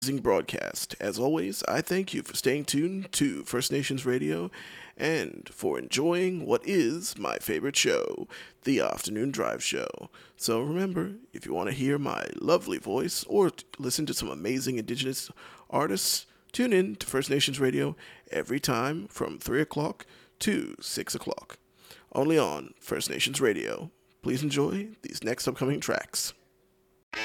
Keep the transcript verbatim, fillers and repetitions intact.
broadcast. As always, I thank you for staying tuned to First Nations Radio and for enjoying what is my favorite show, the Afternoon Drive Show. So remember, if you want to hear my lovely voice or t- listen to some amazing Indigenous artists, tune in to First Nations Radio every time from three o'clock to six o'clock. Only on First Nations Radio. Please enjoy these next upcoming tracks.